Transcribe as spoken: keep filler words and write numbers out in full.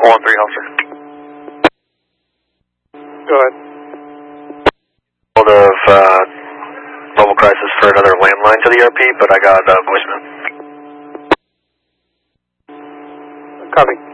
one three, officer. Go ahead. Hold of uh, mobile crisis for another landline to the E R P, but I got uh, voicemail. Copy.